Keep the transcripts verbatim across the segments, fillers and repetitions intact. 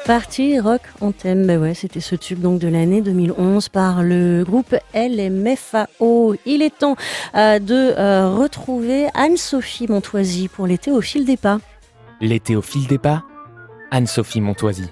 Partie rock en thème, bah ouais, c'était ce tube donc de l'année deux mille onze par le groupe L M F A O. Il est temps euh, de euh, retrouver Anne-Sophie Montoisy pour l'été au fil des pas. L'été au fil des pas, Anne-Sophie Montoisy.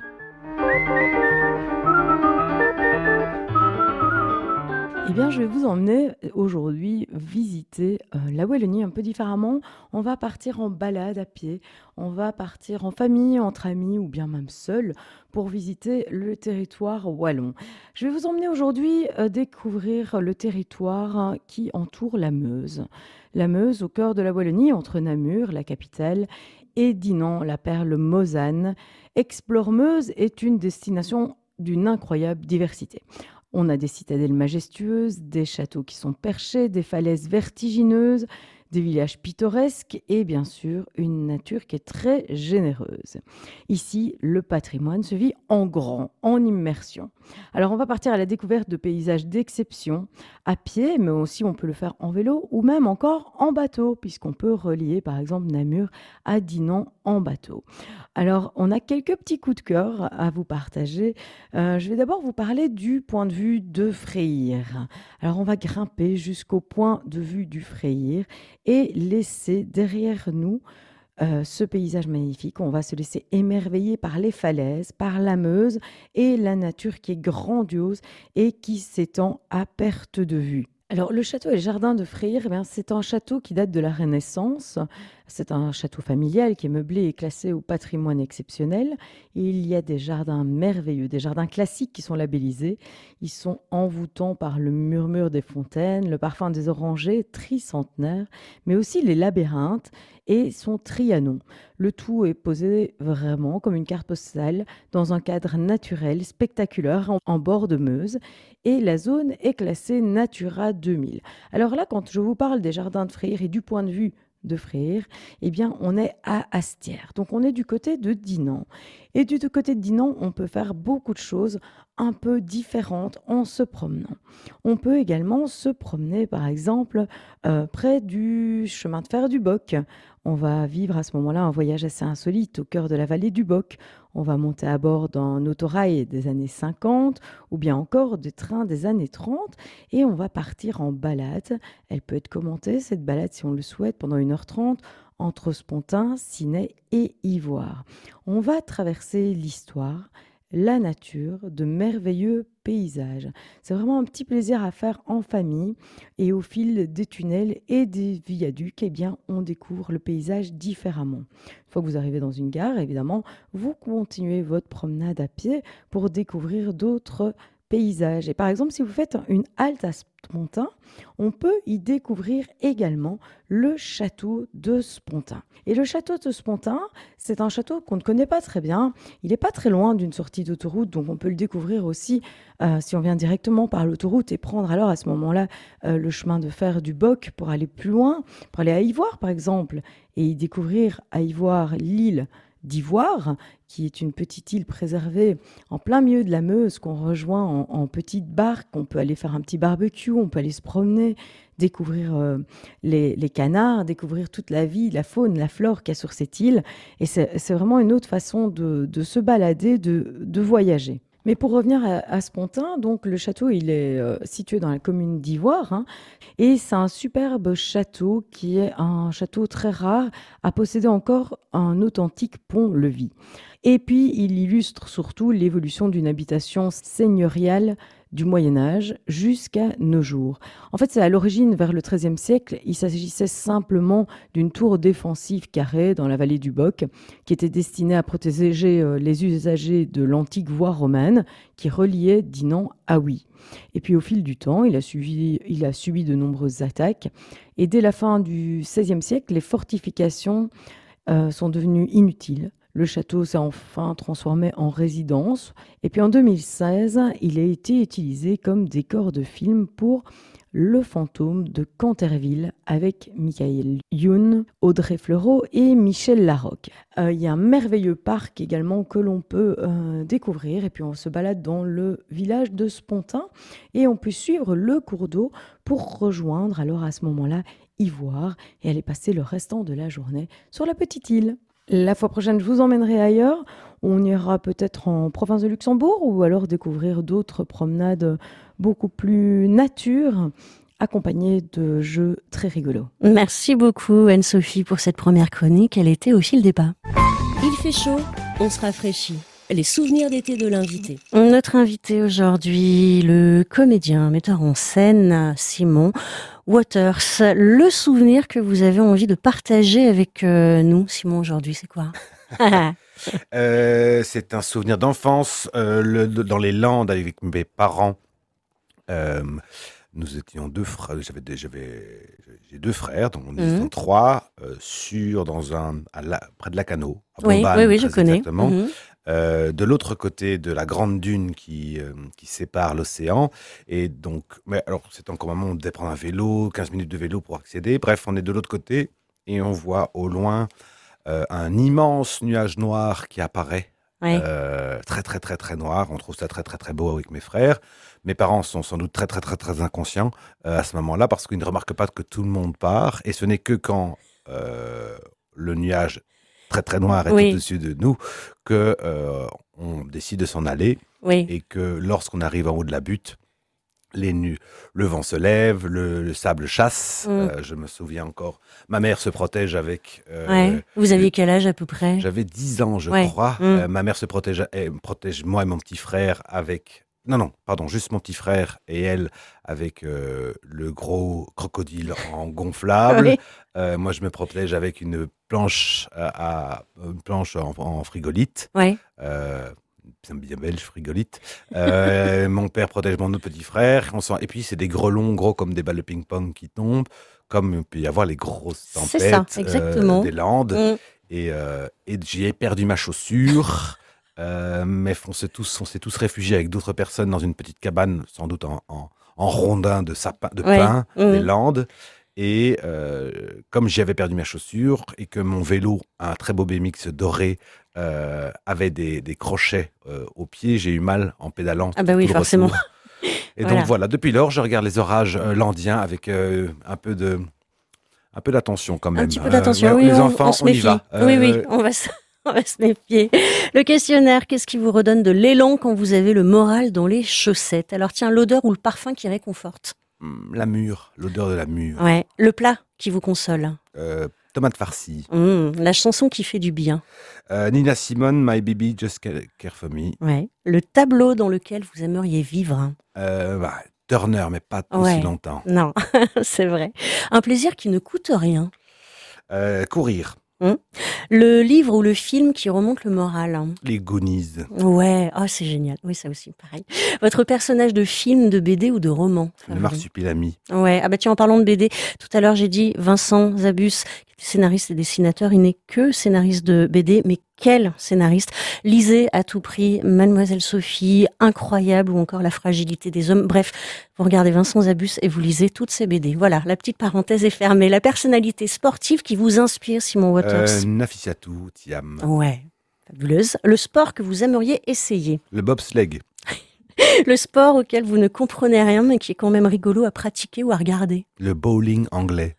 Eh bien, je vais vous emmener aujourd'hui visiter euh, la Wallonie un peu différemment. On va partir en balade à pied, on va partir en famille, entre amis ou bien même seul pour visiter le territoire wallon. Je vais vous emmener aujourd'hui euh, découvrir le territoire hein, qui entoure la Meuse. La Meuse au cœur de la Wallonie, entre Namur, la capitale, et Dinan, la perle mosane. Explore Meuse est une destination d'une incroyable diversité. On a des citadelles majestueuses, des châteaux qui sont perchés, des falaises vertigineuses, des villages pittoresques et bien sûr une nature qui est très généreuse. Ici, le patrimoine se vit en grand, en immersion. Alors on va partir à la découverte de paysages d'exception, à pied, mais aussi on peut le faire en vélo ou même encore en bateau, puisqu'on peut relier par exemple Namur à Dinan en bateau. Alors on a quelques petits coups de cœur à vous partager. Euh, je vais d'abord vous parler du point de vue de Freyr. Alors on va grimper jusqu'au point de vue du Freyr et laisser derrière nous euh, ce paysage magnifique. On va se laisser émerveiller par les falaises, par la Meuse et la nature qui est grandiose et qui s'étend à perte de vue. Alors, le château et le jardin de Freyr, eh bien, c'est un château qui date de la Renaissance. C'est un château familial qui est meublé et classé au patrimoine exceptionnel. Et il y a des jardins merveilleux, des jardins classiques qui sont labellisés. Ils sont envoûtants par le murmure des fontaines, le parfum des orangers tricentenaires, mais aussi les labyrinthes et son trianon. Le tout est posé vraiment comme une carte postale dans un cadre naturel, spectaculaire, en, en bord de Meuse. Et la zone est classée Natura deux mille. Alors là, quand je vous parle des jardins de Freyr et du point de vue de Freyr, eh bien, on est à Astières. Donc, on est du côté de Dinan. Et du côté de Dinan, on peut faire beaucoup de choses un peu différentes en se promenant. On peut également se promener, par exemple, euh, près du chemin de fer du Boc. On va vivre à ce moment-là un voyage assez insolite au cœur de la vallée du Boc. On va monter à bord d'un autorail des années cinquante ou bien encore des trains des années trente et on va partir en balade. Elle peut être commentée, cette balade, si on le souhaite, pendant une heure trente entre Spontin, Ciney et Ivoire. On va traverser l'histoire, la nature, de merveilleux paysages. C'est vraiment un petit plaisir à faire en famille et au fil des tunnels et des viaducs, eh bien, on découvre le paysage différemment. Une fois que vous arrivez dans une gare, évidemment, vous continuez votre promenade à pied pour découvrir d'autres paysages. Et par exemple, si vous faites une halte à Spontin, on peut y découvrir également le château de Spontin. Et le château de Spontin, c'est un château qu'on ne connaît pas très bien. Il n'est pas très loin d'une sortie d'autoroute, donc on peut le découvrir aussi euh, si on vient directement par l'autoroute et prendre alors à ce moment-là euh, le chemin de fer du Boc pour aller plus loin, pour aller à Ivoire par exemple, et y découvrir à Ivoire l'île d'Ivoire, qui est une petite île préservée en plein milieu de la Meuse qu'on rejoint en, en petite barque. On peut aller faire un petit barbecue, on peut aller se promener, découvrir euh, les, les canards, découvrir toute la vie, la faune, la flore qu'il y a sur cette île. Et c'est, c'est vraiment une autre façon de, de se balader, de, de voyager. Mais pour revenir à, à Spontin, donc le château il est euh, situé dans la commune d'Ivoire hein, et c'est un superbe château qui est un château très rare à posséder encore un authentique pont-levis. Et puis il illustre surtout l'évolution d'une habitation seigneuriale du Moyen-Âge jusqu'à nos jours. En fait, c'est à l'origine, vers le treizième siècle, il s'agissait simplement d'une tour défensive carrée dans la vallée du Boc, qui était destinée à protéger euh, les usagers de l'antique voie romane qui reliait Dinan à Huy. Et puis au fil du temps, il a, suivi, il a subi de nombreuses attaques. Et dès la fin du seizième siècle, les fortifications euh, sont devenues inutiles. Le château s'est enfin transformé en résidence. Et puis en deux mille seize, il a été utilisé comme décor de film pour Le fantôme de Canterville avec Michael Youn, Audrey Fleurot et Michel Larocque. Euh, il y a un merveilleux parc également que l'on peut euh, découvrir. Et puis on se balade dans le village de Spontin et on peut suivre le cours d'eau pour rejoindre alors à ce moment-là Ivoire et aller passer le restant de la journée sur la petite île. La fois prochaine, je vous emmènerai ailleurs. On ira peut-être en province de Luxembourg ou alors découvrir d'autres promenades beaucoup plus nature, accompagnées de jeux très rigolos. Merci beaucoup Anne-Sophie pour cette première chronique. Elle était au fil des pas. Il fait chaud, on se rafraîchit. Les souvenirs d'été de l'invité. Notre invité aujourd'hui, le comédien, metteur en scène Simon Waters. Le souvenir que vous avez envie de partager avec euh, nous, Simon, aujourd'hui, c'est quoi? euh, C'est un souvenir d'enfance euh, le, dans les Landes avec mes parents. Euh, nous étions deux frères. J'avais, des- j'avais, j'ai deux frères, donc on Mhm. était trois, euh, sur dans un à la- près de Lacanau, à Oui, Beaubasle, oui, oui, je très connais. exactement. Mhm. Euh, de l'autre côté de la grande dune qui, euh, qui sépare l'océan. Et donc, mais alors, c'est encore un moment où on devait prendre un vélo, quinze minutes de vélo pour accéder. Bref, on est de l'autre côté et on voit au loin euh, un immense nuage noir qui apparaît. Ouais. Euh, très, très, très, très noir. On trouve ça très, très, très beau avec mes frères. Mes parents sont sans doute très, très, très, très inconscients euh, à ce moment-là parce qu'ils ne remarquent pas que tout le monde part. Et ce n'est que quand euh, le nuage très, très noir est Oui. au-dessus de nous que euh, on décide de s'en aller Oui. et que lorsqu'on arrive en haut de la butte, les nus, le vent se lève, le, le sable chasse. Mm. Euh, je me souviens encore. Ma mère se protège avec. euh, Ouais. Vous aviez quel âge à peu près? J'avais dix ans, je Ouais. crois. Mm. Euh, ma mère se protège, elle me protège moi et mon petit frère avec. Non, non, pardon, juste mon petit frère et elle avec euh, le gros crocodile en gonflable. Oui. Euh, moi, je me protège avec une planche à, à- une planche en, en frigolite. Ouais. Euh, c'est bien belge, frigolite. Euh, mon père protège mon autre petit frère. On sent... Et puis, c'est des grelons gros comme des balles de ping-pong qui tombent, comme il peut y avoir les grosses C'est ça, tempêtes euh, exactement. des Landes. Mm. Et, euh, et j'y ai perdu ma chaussure. Euh, mais on s'est tous, on s'est tous réfugiés avec d'autres personnes dans une petite cabane, sans doute en, en, en rondin de, sapin, de Ouais. pin Mm. des Landes. Et euh, comme j'y avais perdu ma chaussure et que mon vélo, un très beau B M X doré, euh, avait des, des crochets euh, aux pieds, j'ai eu mal en pédalant. Ah bah tout oui, le forcément. retour. Et Voilà. donc voilà, depuis lors, je regarde les orages euh, landiens avec euh, un peu de, un peu d'attention quand même. Un petit peu Euh, d'attention. ouais, Oui, les on, enfants, on se on y méfie. va. Oui, oui, Euh, on va se, on va se méfier. Le questionnaire, qu'est-ce qui vous redonne de l'élan quand vous avez le moral dans les chaussettes? Alors tiens, l'odeur ou le parfum qui réconforte? hum, la mure, l'odeur de la mure. Ouais. Le plat qui vous console? Euh, tomate farcie. Mmh. La chanson qui fait du bien? Euh, Nina Simone, My Baby Just Care Care For Me. Ouais. Le tableau dans lequel vous aimeriez vivre? Euh, bah, Turner, mais pas Ouais. aussi longtemps. Non, c'est vrai. Un plaisir qui ne coûte rien. Euh, courir. Mmh. Le livre ou le film qui remonte le moral? Les Goonies. Ouais, ah c'est génial. Oui, ça aussi, pareil. Votre personnage de film, de B D ou de roman Le favori? marsupilami. Ouais, ah bah tiens, en parlant de B D, tout à l'heure j'ai dit Vincent Zabus, qui était scénariste et dessinateur, il n'est que scénariste de B D, mais quel scénariste! Lisez à tout prix Mademoiselle Sophie, Incroyable ou encore La fragilité des hommes. Bref, vous regardez Vincent Zabus et vous lisez toutes ces B D. Voilà, la petite parenthèse est fermée. La personnalité sportive qui vous inspire, Simon Waters? Euh, Nafissatou, Thiam. Ouais, fabuleuse. Le sport que vous aimeriez essayer? Le bobsleigh. Le sport auquel vous ne comprenez rien mais qui est quand même rigolo à pratiquer ou à regarder? Le bowling anglais.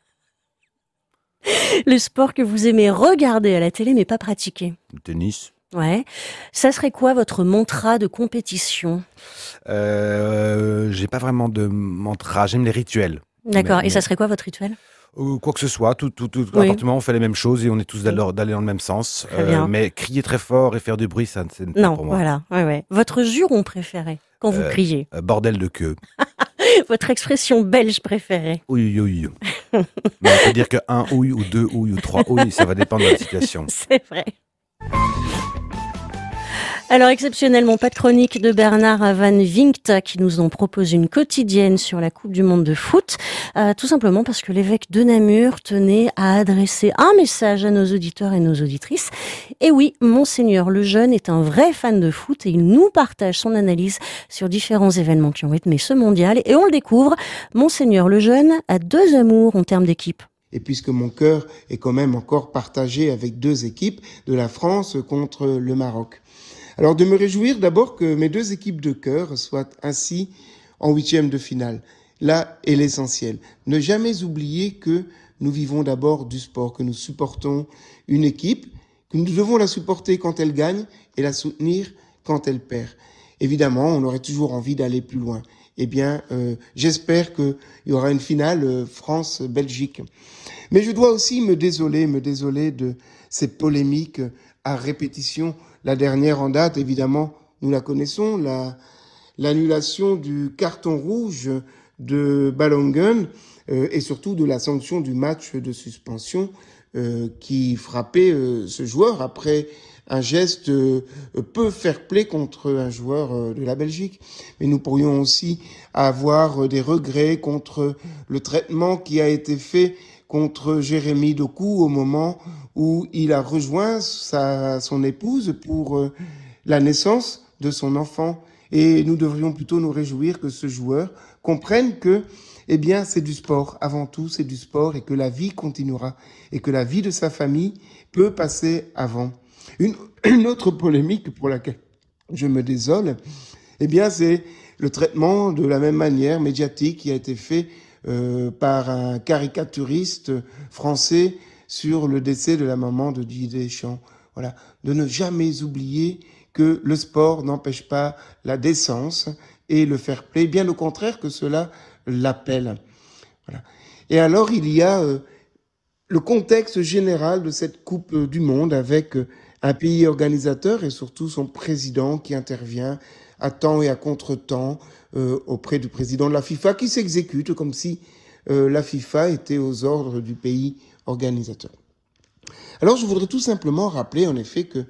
Le sport que vous aimez regarder à la télé mais pas pratiquer? Le tennis. Ouais. Ça serait quoi votre mantra de compétition? Euh, j'ai pas vraiment de mantra, j'aime les rituels. D'accord. Mais- Et ça mais- serait quoi votre rituel? Euh, quoi que ce soit, tout, tout, tout Oui. appartement, on fait les mêmes choses et on est tous Oui. d'aller d'aller dans le même sens. Très bien. Mais crier très fort et faire du bruit, ça c'est pas Non, pour moi. voilà. Ouais, ouais. Votre juron préféré quand vous Euh, criez? Euh, bordel de queue. Votre expression belge préférée? Oui, oui, oui. Mais on peut dire que un ouille ou deux ouilles ou trois ouilles, ça va dépendre de la situation. C'est vrai. Alors exceptionnellement, pas de chronique de Bernard Van Vinkt qui nous en propose une quotidienne sur la Coupe du Monde de foot, euh, tout simplement parce que l'évêque de Namur tenait à adresser un message à nos auditeurs et nos auditrices. Et oui, Monseigneur Lejeune est un vrai fan de foot et il nous partage son analyse sur différents événements qui ont rythmé ce mondial. Et on le découvre, Monseigneur Lejeune a deux amours en termes d'équipe. Et puisque mon cœur est quand même encore partagé avec deux équipes de la France contre le Maroc. Alors de me réjouir d'abord que mes deux équipes de cœur soient ainsi en huitième de finale. Là est l'essentiel. Ne jamais oublier que nous vivons d'abord du sport, que nous supportons une équipe que nous devons la supporter quand elle gagne et la soutenir quand elle perd. Évidemment, on aurait toujours envie d'aller plus loin. Eh bien, euh, j'espère qu'il y aura une finale euh, France-Belgique. Mais je dois aussi me désoler, me désoler de ces polémiques à répétition. La dernière en date, évidemment, nous la connaissons, la, l'annulation du carton rouge de Balogun euh, et surtout de la sanction du match de suspension euh, qui frappait euh, ce joueur après un geste euh, peu fair-play contre un joueur euh, de la Belgique. Mais nous pourrions aussi avoir euh, des regrets contre le traitement qui a été fait contre Jérémy Doku au moment où il a rejoint sa, son épouse pour euh, la naissance de son enfant. Et nous devrions plutôt nous réjouir que ce joueur comprenne que, eh bien, c'est du sport. Avant tout, c'est du sport et que la vie continuera et que la vie de sa famille peut passer avant. Une, une autre polémique pour laquelle je me désole, eh bien, c'est le traitement de la même manière médiatique qui a été fait euh, par un caricaturiste français sur le décès de la maman de Didier Deschamps. Voilà, de ne jamais oublier que le sport n'empêche pas la décence et le fair play, bien au contraire que cela l'appelle. Voilà. Et alors, il y a euh, le contexte général de cette Coupe du Monde avec euh, un pays organisateur et surtout son président qui intervient à temps et à contre-temps euh, auprès du président de la FIFA qui s'exécute comme si euh, la FIFA était aux ordres du pays organisateur. Alors je voudrais tout simplement rappeler en effet que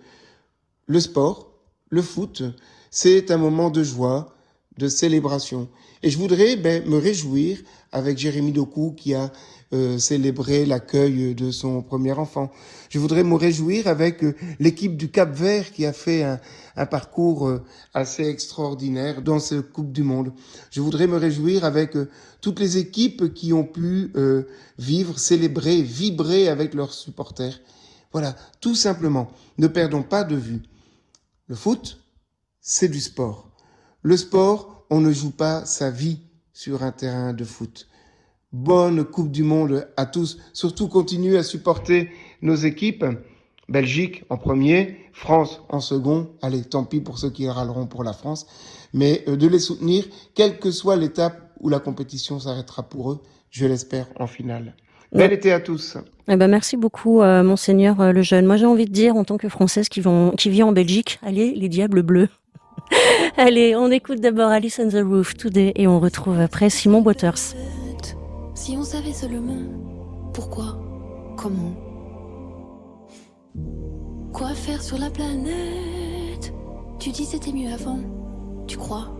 le sport, le foot, c'est un moment de joie, de célébration. Et je voudrais ben, me réjouir avec Jérémy Doku qui a euh, célébré l'accueil de son premier enfant. Je voudrais me réjouir avec euh, l'équipe du Cap-Vert qui a fait un, un parcours euh, assez extraordinaire dans cette Coupe du Monde. Je voudrais me réjouir avec euh, toutes les équipes qui ont pu euh, vivre, célébrer, vibrer avec leurs supporters. Voilà, tout simplement, ne perdons pas de vue. Le foot, c'est du sport. Le sport, on ne joue pas sa vie sur un terrain de foot. Bonne Coupe du Monde à tous. Surtout, continuez à supporter nos équipes. Belgique en premier, France en second. Allez, tant pis pour ceux qui râleront pour la France. Mais de les soutenir, quelle que soit l'étape où la compétition s'arrêtera pour eux, je l'espère en finale. Bel été à tous. Eh ben, merci beaucoup, euh, Monseigneur euh, Lejeune. Moi, j'ai envie de dire, en tant que Française qui, vont, qui vit en Belgique, allez, les diables bleus. Allez, on écoute d'abord Alice on the Roof Today et on retrouve après Simon Waters. Si on savait seulement pourquoi, comment, quoi faire sur la planète. Tu dis c'était mieux avant, tu crois?